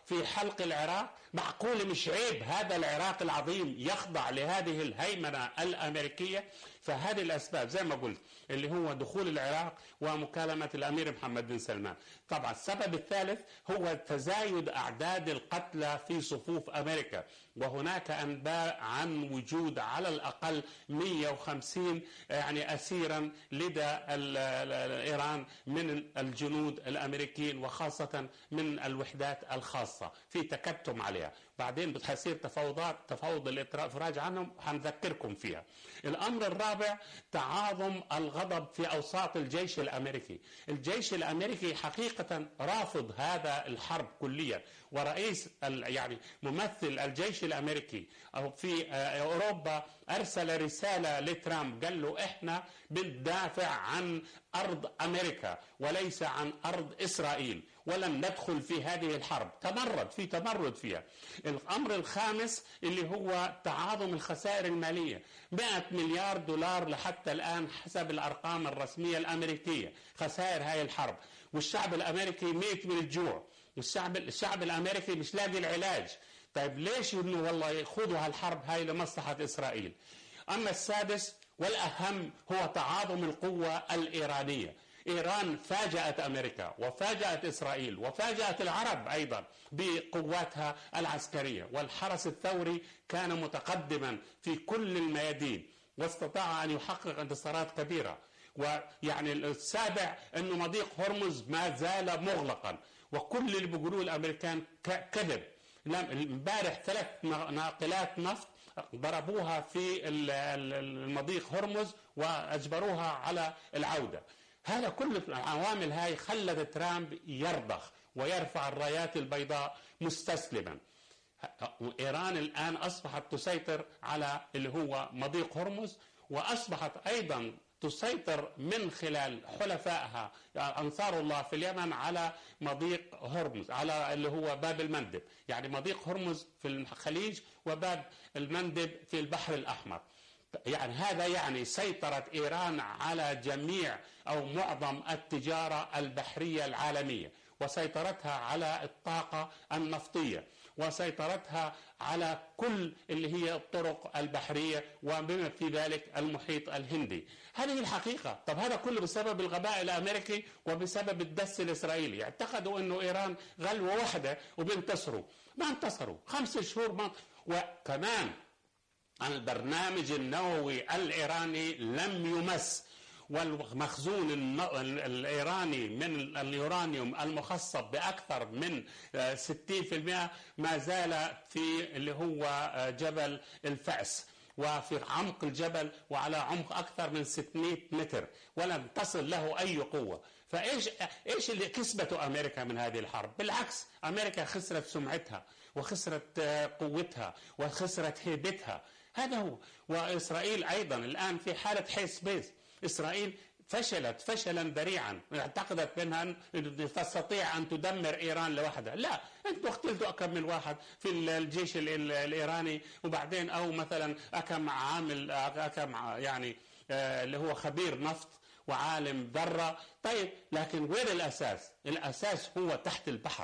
في حلق العراق؟ معقول مش عيب هذا العراق العظيم يخضع لهذه الهيمنة الأمريكية؟ فهذه الأسباب زي ما قلت اللي هو دخول العراق ومكالمة الأمير محمد بن سلمان. طبعا السبب الثالث هو تزايد أعداد القتلى في صفوف أمريكا، وهناك أنباء عن وجود على الأقل 150 يعني أسيرا لدى إيران من الجنود الأمريكيين، وخاصة من الوحدات الخاصة في تكتم عليها. بعدين بتصير تفاوض الإفراج عنهم، هنذكركم فيها. الأمر الرابع تعاظم الغضب في أوساط الجيش الأمريكي. الجيش الأمريكي حقيقة رافض هذا الحرب كليا، ورئيس يعني ممثل الجيش الأمريكي أو في أوروبا أرسل رسالة لترامب قال له إحنا بندافع عن أرض أمريكا وليس عن أرض إسرائيل، ولن ندخل في هذه الحرب. تمرد فيها. الأمر الخامس اللي هو تعاظم الخسائر المالية، 100 مليار دولار لحتى الآن حسب الأرقام الرسمية الأمريكية خسائر هاي الحرب، والشعب الأمريكي ميت من الجوع، والشعب الأمريكي مش لاقي العلاج. طيب ليش إنه والله يخوضوا هالحرب هاي لمصلحة إسرائيل؟ أما السادس والأهم هو تعاظم القوة الإيرانية. إيران فاجأت أمريكا وفاجأت إسرائيل وفاجأت العرب أيضا بقواتها العسكرية، والحرس الثوري كان متقدما في كل الميادين واستطاع أن يحقق انتصارات كبيرة. ويعني السابع أنه مضيق هرمز ما زال مغلقا، وكل اللي بيقولوه الأمريكان كذب. امبارح 3 ناقلات نفط ضربوها في المضيق هرمز وأجبروها على العودة. هذا كل العوامل هاي خلت ترامب يرضخ ويرفع الرايات البيضاء مستسلما. إيران الآن أصبحت تسيطر على اللي هو مضيق هرمز، وأصبحت أيضا تسيطر من خلال حلفائها أنصار الله في اليمن على مضيق هرمز، على اللي هو باب المندب، يعني مضيق هرمز في الخليج وباب المندب في البحر الأحمر. يعني هذا يعني سيطرة إيران على جميع أو معظم التجارة البحرية العالمية، وسيطرتها على الطاقة النفطية، وسيطرتها على كل اللي هي الطرق البحرية، وبما في ذلك المحيط الهندي. هذه الحقيقة. طب هذا كله بسبب الغباء الأمريكي وبسبب الدس الإسرائيلي. اعتقدوا أنه إيران غلوة واحدة وبينتصروا، ما انتصروا 5 شهور. وكمان البرنامج النووي الإيراني لم يمس، والمخزون الإيراني من اليورانيوم المخصب بأكثر من 60% ما زال في اللي هو جبل الفأس، وفي عمق الجبل وعلى عمق أكثر من 600 متر، ولم تصل له أي قوة. فإيش اللي كسبته أمريكا من هذه الحرب؟ بالعكس، أمريكا خسرت سمعتها وخسرت قوتها وخسرت هيبتها. هذا هو. وإسرائيل أيضا الآن في حالة حيث بيز. إسرائيل فشلت فشلا ذريعا، اعتقدت بأنها أن تستطيع أن تدمر إيران لوحدها. لا، أنتم اقتلتوا أكم من واحد في الجيش الإيراني، وبعدين أو مثلا أكم عامل أكم يعني اللي هو خبير نفط وعالم ذرة. طيب لكن وين الأساس؟ الأساس هو تحت البحر،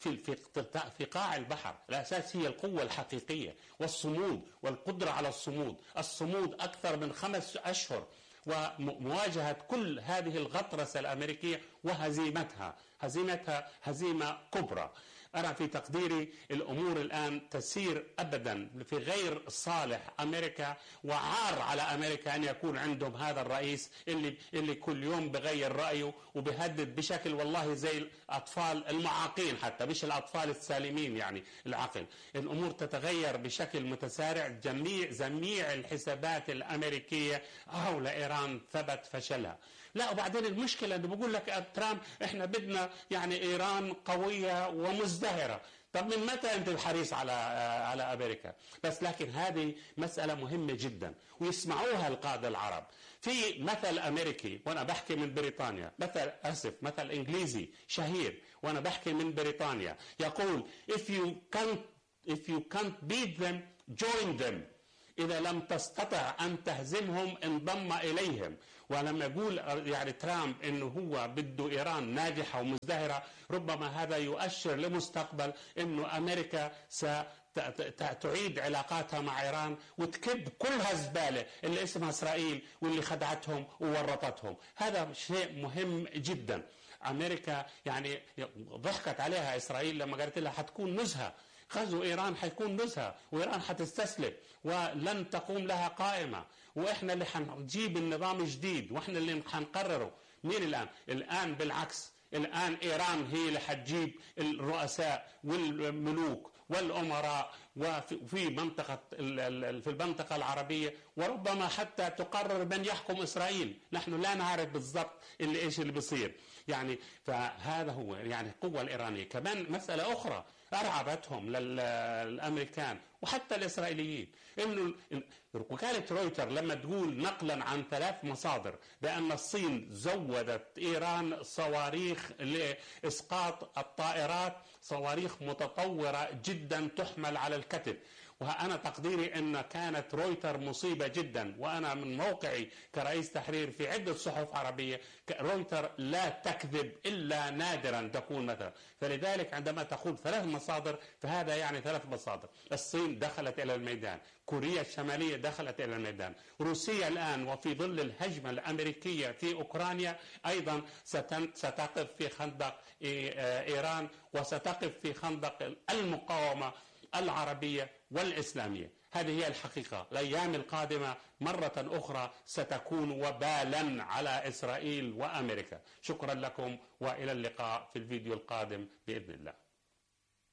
في قاع البحر. الأساس هي القوة الحقيقية والصمود والقدرة على الصمود أكثر من 5 أشهر، ومواجهة كل هذه الغطرسة الأمريكية وهزيمتها هزيمة كبرى. أنا في تقديري الأمور الآن تسير أبدا في غير صالح أمريكا، وعار على أمريكا أن يكون عندهم هذا الرئيس اللي كل يوم بغير رأيه وبيهدد بشكل والله زي الأطفال المعاقين، حتى مش الأطفال السالمين يعني العقل. الأمور تتغير بشكل متسارع. جميع الحسابات الأمريكية حول إيران ثبت فشلها. لا، وبعدين المشكلة أنه بقول لك ترامب إحنا بدنا يعني إيران قوية ومزدهرة. طب من متى أنت الحريص على أمريكا؟ بس لكن هذه مسألة مهمة جدا، ويسمعوها القادة العرب. في مثل أمريكي وأنا بحكي من بريطانيا، مثل إنجليزي شهير وأنا بحكي من بريطانيا، يقول if you can't beat them join them. إذا لم تستطع أن تهزمهم انضم إليهم. ولما يقول يعني ترامب انه هو بده ايران ناجحه ومزدهره، ربما هذا يؤشر لمستقبل انه امريكا تعيد علاقاتها مع ايران وتكب كلها زباله اللي اسمها اسرائيل واللي خدعتهم وورطتهم. هذا شيء مهم جدا. امريكا يعني ضحكت عليها اسرائيل لما قالت لها حتكون نزهه، غزو ايران حيكون نزهه وايران حتستسلم ولن تقوم لها قائمه، واحنا اللي حنجيب النظام الجديد واحنا اللي حنقرره. مين الان بالعكس، الان ايران هي اللي حتجيب الرؤساء والملوك والامراء وفي منطقه في المنطقه العربيه، وربما حتى تقرر من يحكم اسرائيل. نحن لا نعرف بالضبط ايش اللي بيصير يعني. فهذا هو يعني القوه الايرانيه. كمان مساله اخرى ارعبتهم للامريكان وحتى الاسرائيليين، انه وكاله رويتر لما تقول نقلا عن 3 مصادر بان الصين زودت ايران صواريخ لاسقاط الطائرات، صواريخ متطوره جدا تحمل على الكتف. وأنا تقديري أن كانت رويتر مصيبة جدا، وأنا من موقعي كرئيس تحرير في عدة صحف عربية رويتر لا تكذب إلا نادرا تكون مثلا. فلذلك عندما تقول 3 مصادر فهذا يعني 3 مصادر. الصين دخلت إلى الميدان، كوريا الشمالية دخلت إلى الميدان، روسيا الآن وفي ظل الهجمة الأمريكية في أوكرانيا أيضا ستقف في خندق إيران وستقف في خندق المقاومة العربية والإسلامية. هذه هي الحقيقة. الأيام القادمة مرة أخرى ستكون وبالا على إسرائيل وأمريكا. شكرا لكم وإلى اللقاء في الفيديو القادم بإذن الله.